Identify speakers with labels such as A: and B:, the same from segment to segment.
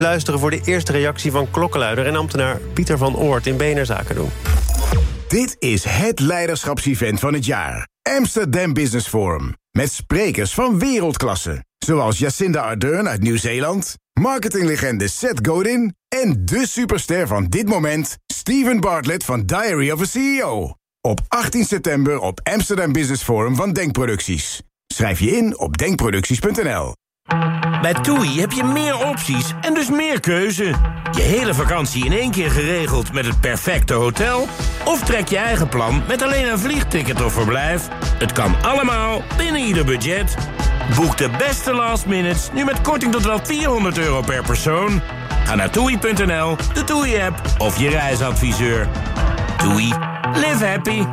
A: Luisteren voor de eerste reactie van klokkenluider en ambtenaar Pieter van Oort in BNR Zaken doen.
B: Dit is het leiderschapsevent van het jaar. Amsterdam Business Forum. Met sprekers van wereldklasse. Zoals Jacinda Ardern uit Nieuw-Zeeland, marketinglegende Seth Godin en de superster van dit moment, Steven Bartlett van Diary of a CEO. Op 18 september op Amsterdam Business Forum van Denkproducties. Schrijf je in op denkproducties.nl.
C: Bij TUI heb je meer opties en dus meer keuze. Je hele vakantie in één keer geregeld met het perfecte hotel? Of trek je eigen plan met alleen een vliegticket of verblijf? Het kan allemaal binnen ieder budget. Boek de beste last minutes nu met korting tot wel €400 per persoon. Ga naar TUI.nl, de TUI-app of je reisadviseur. TUI. Live happy.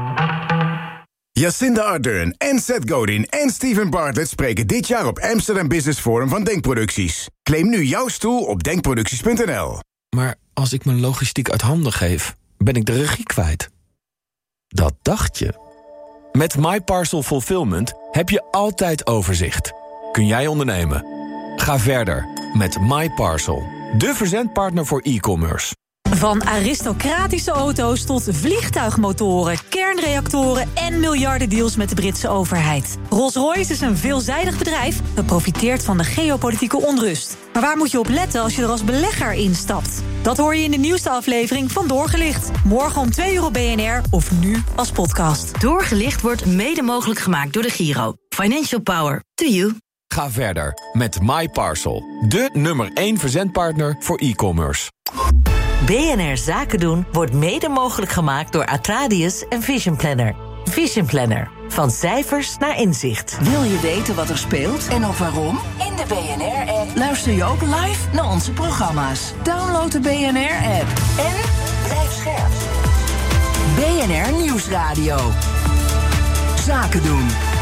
B: Jacinda Ardern en Seth Godin en Steven Bartlett spreken dit jaar op Amsterdam Business Forum van Denkproducties. Claim nu jouw stoel op denkproducties.nl.
D: Maar als ik mijn logistiek uit handen geef, ben ik de regie kwijt. Dat dacht je. Met MyParcel Fulfillment heb je altijd overzicht. Kun jij ondernemen? Ga verder met MyParcel, de verzendpartner voor e-commerce.
E: Van aristocratische auto's tot vliegtuigmotoren, kernreactoren en miljardendeals met de Britse overheid. Rolls-Royce is een veelzijdig bedrijf dat profiteert van de geopolitieke onrust. Maar waar moet je op letten als je er als belegger instapt? Dat hoor je in de nieuwste aflevering van Doorgelicht. Morgen om 2 uur op BNR of nu als podcast.
F: Doorgelicht wordt mede mogelijk gemaakt door de Giro. Financial power to you.
D: Ga verder met MyParcel, de nummer 1 verzendpartner voor e-commerce.
F: BNR Zaken doen wordt mede mogelijk gemaakt door Atradius en Vision Planner. Vision Planner. Van cijfers naar inzicht.
G: Wil je weten wat er speelt en of waarom? In de BNR-app luister je ook live naar onze programma's. Download de BNR-app. En blijf scherp. BNR Nieuwsradio. Zaken doen.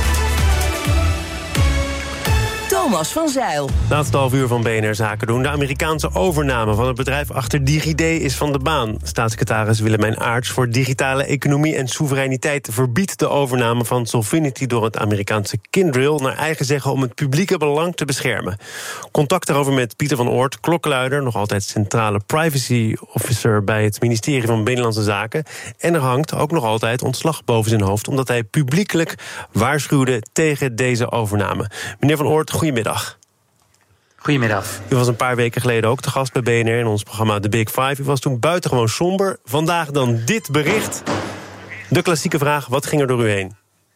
G: Thomas van Zijl.
A: Laatste half uur van BNR Zaken doen. De Amerikaanse overname van het bedrijf achter DigiD is van de baan. Staatssecretaris Willemijn Aarts voor Digitale Economie en Soevereiniteit verbiedt de overname van Solvinity door het Amerikaanse Kyndryl naar eigen zeggen om het publieke belang te beschermen. Contact daarover met Pieter van Oort, klokkenluider, nog altijd centrale privacy officer bij het ministerie van Binnenlandse Zaken. En er hangt ook nog altijd ontslag boven zijn hoofd omdat hij publiekelijk waarschuwde tegen deze overname. Meneer van Oort, goedemiddag.
H: Goedemiddag.
A: U was een paar weken geleden ook te gast bij BNR in ons programma The Big Five. U was toen buitengewoon somber. Vandaag dan dit bericht. De klassieke vraag, wat ging er door u heen?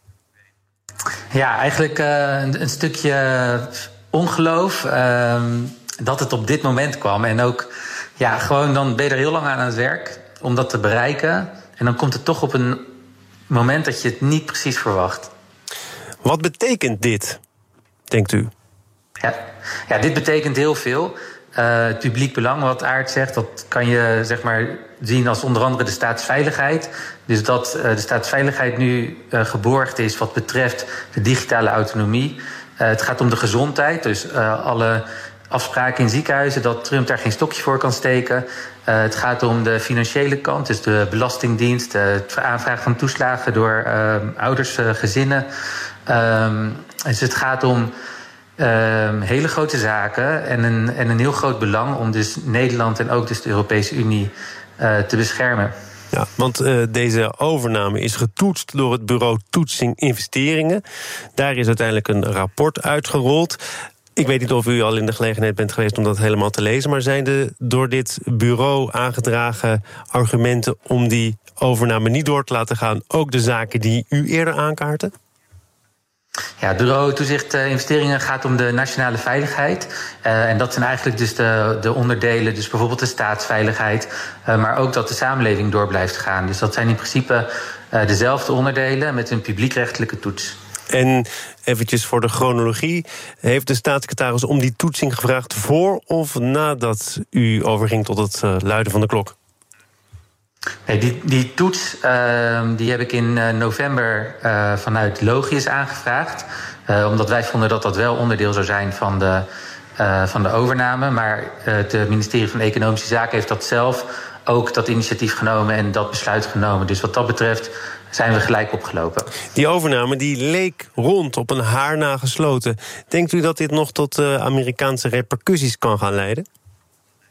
H: Ja, eigenlijk een stukje ongeloof dat het op dit moment kwam. En ook, ja, gewoon dan ben je er heel lang aan het werk om dat te bereiken. En dan komt het toch op een moment dat je het niet precies verwacht.
A: Wat betekent dit, denkt u?
H: Ja, dit betekent heel veel. Het publiek belang, wat Aart zegt, dat kan je zeg maar zien als onder andere de staatsveiligheid. Dus dat de staatsveiligheid nu geborgd is wat betreft de digitale autonomie. Het gaat om de gezondheid, dus alle afspraken in ziekenhuizen, dat Trump daar geen stokje voor kan steken. Het gaat om de financiële kant, dus de Belastingdienst, het aanvragen van toeslagen door ouders, gezinnen. Dus het gaat om hele grote zaken en een heel groot belang om dus Nederland en ook dus de Europese Unie te beschermen.
A: Ja, want deze overname is getoetst door het bureau Toetsing Investeringen. Daar is uiteindelijk een rapport uitgerold. Ik weet niet of u al in de gelegenheid bent geweest om dat helemaal te lezen, maar zijn de door dit bureau aangedragen argumenten om die overname niet door te laten gaan ook de zaken die u eerder aankaartte?
H: Ja, het bureau Toezicht Investeringen gaat om de nationale veiligheid. En dat zijn eigenlijk dus de onderdelen, dus bijvoorbeeld de staatsveiligheid, maar ook dat de samenleving door blijft gaan. Dus dat zijn in principe dezelfde onderdelen met een publiekrechtelijke toets.
A: En eventjes voor de chronologie, heeft de staatssecretaris om die toetsing gevraagd voor of nadat u overging tot het luiden van de klok?
H: Nee, die toets die heb ik in november vanuit Logius aangevraagd. Omdat wij vonden dat dat wel onderdeel zou zijn van de overname. Maar het ministerie van Economische Zaken heeft dat zelf ook dat initiatief genomen en dat besluit genomen. Dus wat dat betreft zijn we gelijk opgelopen.
A: Die overname die leek rond op een haar na gesloten. Denkt u dat dit nog tot Amerikaanse repercussies kan gaan leiden?